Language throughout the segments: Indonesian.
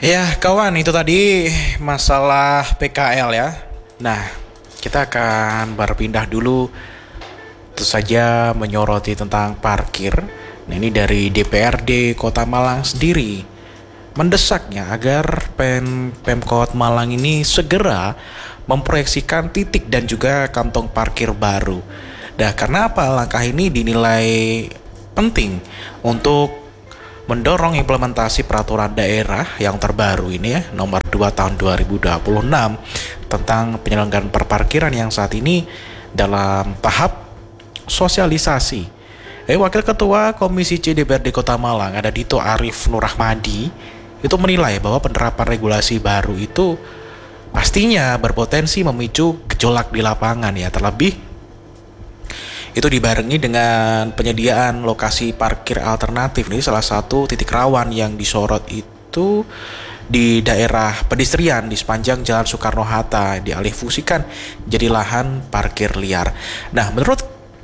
Ya kawan, itu tadi masalah PKL ya. Nah, kita akan berpindah dulu, tentu saja menyoroti tentang parkir. Nah, ini dari DPRD Kota Malang sendiri mendesaknya agar Pemkot Malang ini segera memproyeksikan titik dan juga kantong parkir baru. Nah, karena apa? Langkah ini dinilai penting untuk mendorong implementasi peraturan daerah yang terbaru ini ya, nomor 2 tahun 2026 tentang penyelenggaraan perparkiran yang saat ini dalam tahap sosialisasi. Wakil Ketua Komisi C DPRD Kota Malang, ada Dito Arif Nurrahmadi, itu menilai bahwa penerapan regulasi baru itu pastinya berpotensi memicu gejolak di lapangan ya, terlebih itu dibarengi dengan penyediaan lokasi parkir alternatif. Ini salah satu titik rawan yang disorot itu di daerah pedestrian di sepanjang Jalan Soekarno-Hatta, dialihfungsikan jadi lahan parkir liar. Nah, menurut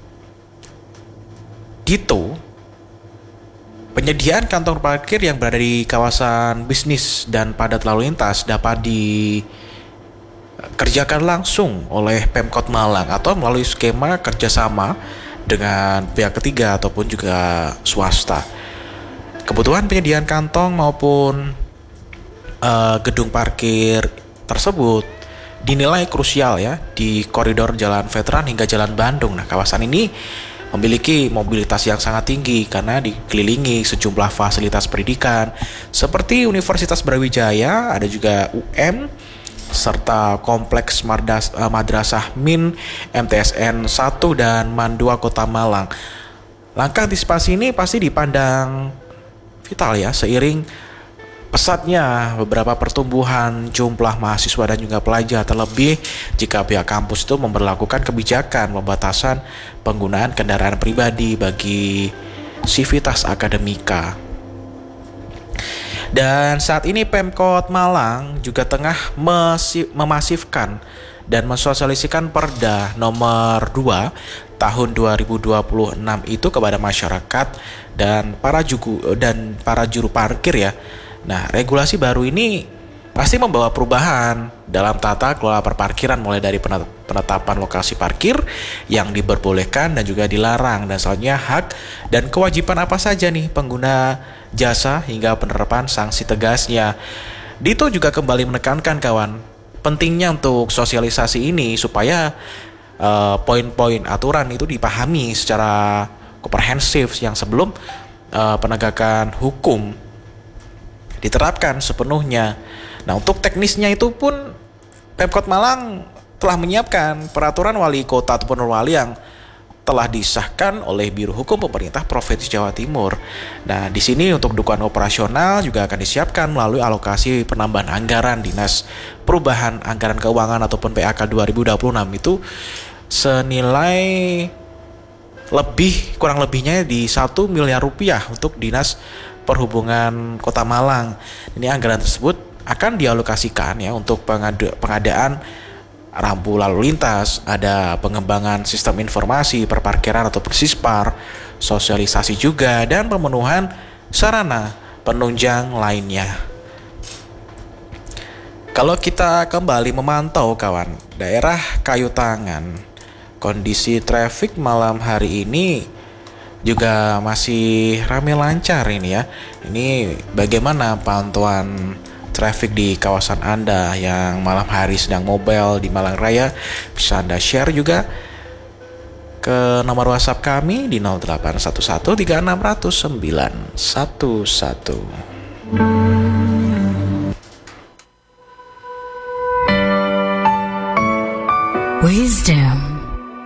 Dito, penyediaan kantong parkir yang berada di kawasan bisnis dan padat lalu lintas dapat dikerjakan langsung oleh Pemkot Malang atau melalui skema kerjasama dengan pihak ketiga ataupun juga swasta. Kebutuhan penyediaan kantong maupun gedung parkir tersebut dinilai krusial ya di koridor Jalan Veteran hingga Jalan Bandung. Nah, kawasan ini memiliki mobilitas yang sangat tinggi karena dikelilingi sejumlah fasilitas pendidikan seperti Universitas Brawijaya, ada juga UM, serta kompleks Madrasah Min, MTSN 1 dan MAN 2 Kota Malang. Langkah antisipasi ini pasti dipandang vital ya, seiring pesatnya beberapa pertumbuhan jumlah mahasiswa dan juga pelajar, terlebih jika pihak kampus itu memberlakukan kebijakan pembatasan penggunaan kendaraan pribadi bagi sivitas akademika. Dan saat ini Pemkot Malang juga tengah memasifkan dan mensosialisasikan Perda nomor 2 tahun 2026 itu kepada masyarakat dan para juru parkir ya. Nah, regulasi baru ini pasti membawa perubahan dalam tata kelola perparkiran, mulai dari penetapan lokasi parkir yang diperbolehkan dan juga dilarang, dan selanjutnya hak dan kewajiban apa saja nih pengguna jasa hingga penerapan sanksi tegasnya. Dito juga kembali menekankan kawan, pentingnya untuk sosialisasi ini supaya poin-poin aturan itu dipahami secara komprehensif yang sebelum penegakan hukum diterapkan sepenuhnya. Nah, untuk teknisnya itu pun Pemkot Malang telah menyiapkan peraturan wali kota ataupun wali yang telah disahkan oleh Biro Hukum Pemerintah Provinsi Jawa Timur. Nah, di sini untuk dukungan operasional juga akan disiapkan melalui alokasi penambahan anggaran Dinas Perubahan Anggaran Keuangan ataupun PAK 2026 itu senilai kurang lebihnya di 1 miliar rupiah untuk Dinas Perhubungan Kota Malang. Ini anggaran tersebut akan dialokasikan ya untuk pengadaan rambu lalu lintas, ada pengembangan sistem informasi perparkiran atau Persispar, sosialisasi juga, dan pemenuhan sarana penunjang lainnya. Kalau kita kembali memantau kawan, daerah Kayu Tangan, kondisi traffic malam hari ini juga masih ramai lancar ini ya. Ini bagaimana pantauan traffic di kawasan Anda yang malam hari sedang mobile di Malang Raya? Bisa Anda share juga ke nomor WhatsApp kami di 0811 3600 911. Wisdom.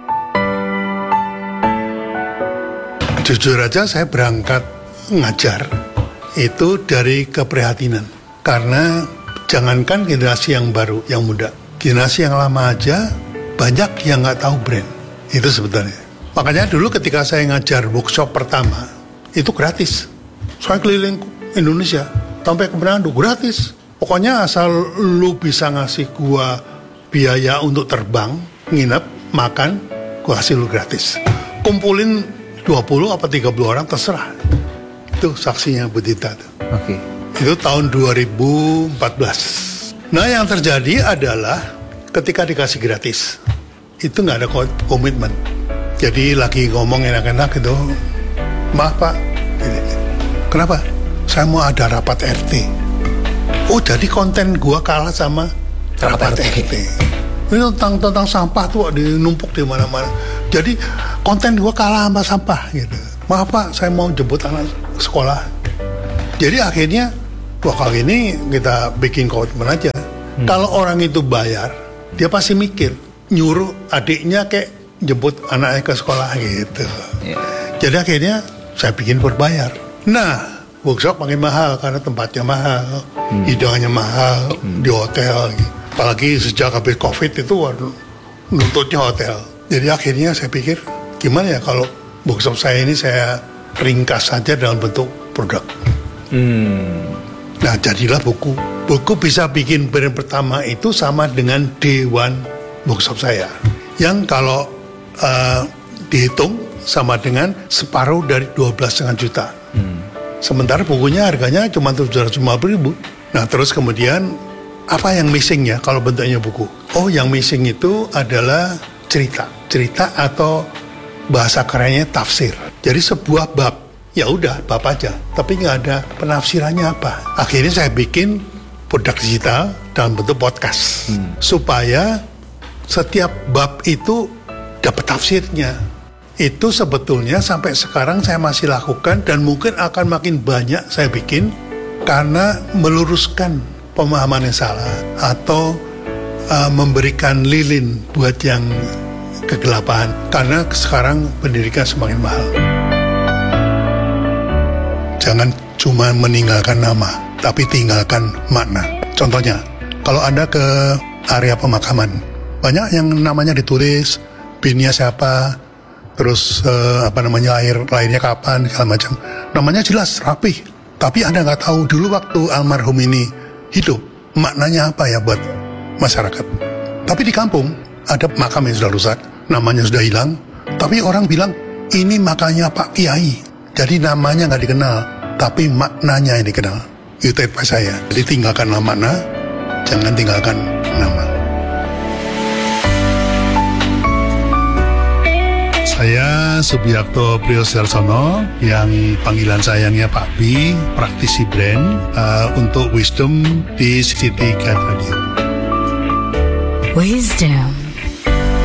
Jujur aja saya berangkat ngajar itu dari keprihatinan. Karena jangankan generasi yang baru, yang muda, generasi yang lama aja banyak yang nggak tahu brand. Itu sebetulnya. Makanya dulu ketika saya ngajar workshop pertama, itu gratis. Saya keliling Indonesia, sampai ke Manado, gratis. Pokoknya asal lu bisa ngasih gua biaya untuk terbang, nginep, makan, gua kasih lu gratis. Kumpulin 20 apa 30 orang terserah. Itu saksinya Bu Dita tuh. Oke. Itu tahun 2014. Nah, yang terjadi adalah ketika dikasih gratis, itu nggak ada komitmen. Jadi lagi ngomong enak-enak gitu, maaf Pak, kenapa? Saya mau ada rapat RT. Oh, jadi konten gua kalah sama rapat RT. Ini tentang sampah tuh dinumpuk di mana-mana. Jadi konten gua kalah sama sampah gitu. Maaf Pak, saya mau jemput anak sekolah. Jadi akhirnya, wah kali ini kita bikin komitmen aja. Kalau orang itu bayar, dia pasti mikir nyuruh adiknya kayak jemput anaknya ke sekolah gitu. Jadi akhirnya saya bikin berbayar. Nah, workshop makin mahal karena tempatnya mahal, hidangannya mahal di hotel. Apalagi sejak habis COVID itu, waduh, nuntutnya hotel. Jadi akhirnya saya pikir, gimana ya kalau workshop saya ini saya ringkas saja dalam bentuk produk. Nah, jadilah buku. Buku bisa bikin brand pertama itu sama dengan D1 workshop saya. Yang kalau dihitung sama dengan separuh dari 12,5 juta. Sementara bukunya harganya cuma 750.000. Nah, terus kemudian apa yang missing ya kalau bentuknya buku? Oh, yang missing itu adalah cerita. Cerita atau bahasa kerennya tafsir. Jadi sebuah bab, ya udah bab aja, tapi nggak ada penafsirannya apa. Akhirnya saya bikin produk digital dalam bentuk podcast. Supaya setiap bab itu dapat tafsirnya. Itu sebetulnya sampai sekarang saya masih lakukan dan mungkin akan makin banyak saya bikin karena meluruskan pemahaman yang salah atau memberikan lilin buat yang kegelapan karena sekarang pendidikan semakin mahal. Jangan cuma meninggalkan nama, tapi tinggalkan makna. Contohnya, kalau Anda ke area pemakaman, banyak yang namanya ditulis, binnya siapa, terus lahirnya kapan, segala macam. Namanya jelas, rapih. Tapi Anda nggak tahu dulu waktu almarhum ini hidup, maknanya apa ya buat masyarakat. Tapi di kampung, ada makam yang sudah rusak, namanya sudah hilang, tapi orang bilang, ini makamnya Pak Kiai. Jadi namanya nggak dikenal, tapi maknanya yang dikenal. Itu advice saya. Jadi tinggalkanlah makna, jangan tinggalkan nama. Saya Subiakto Priyodarsono, yang panggilan sayangnya Pak B, praktisi brand untuk Wisdom di City Guide Radio. Wisdom.